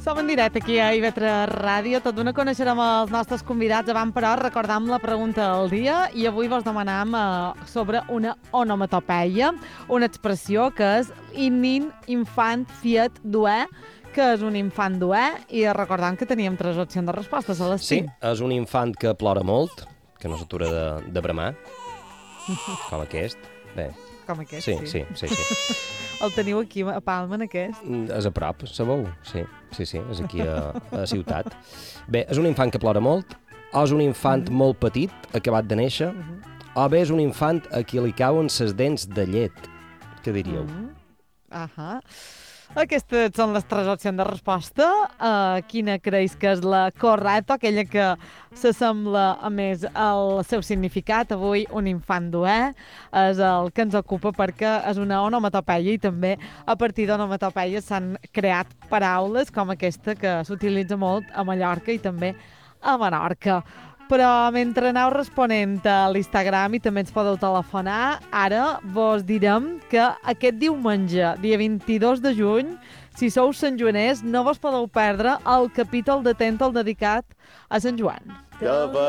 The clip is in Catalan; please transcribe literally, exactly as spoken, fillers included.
Som en directe aquí a I V tres Ràdio. Tot d'una coneixerem els nostres convidats. Abans, però, recordam la pregunta del dia i avui vos demanam eh, sobre una onomatopeia, una expressió que és inin, infant, fiet, duer, que és un infant duer, i recordam que teníem tres opcions de respostes a les Sí, cinc. és un infant que plora molt, que no s'atura de, de bramar, com aquest. Bé, Com aquest, sí, sí. sí, sí, sí. El teniu aquí a Palma, en aquest? Mm, És a prop, sabeu? Sí, sí, sí, és aquí a, a ciutat. Bé, és un infant que plora molt, o és un infant Mhm. molt petit, acabat de néixer, Mhm. o bé és un infant a qui li cauen ses dents de llet. Què diríeu? Mhm. Ahà. Aquestes són les tres opcions de resposta. Uh, quina creus que és la correcta, aquella que s'assembla a més al seu significat? Avui un infant duer és el que ens ocupa perquè és una onomatopeia i també a partir d'onomatopeies s'han creat paraules com aquesta que s'utilitza molt a Mallorca i també a Menorca. Però mentre aneu responent a l'Instagram i també ens podeu telefonar, ara vos direm que aquest diumenge, dia vint-i-dos de juny, si sou santjoaners, no vos podeu perdre el capítol de Tentol dedicat a Sant Joan. Que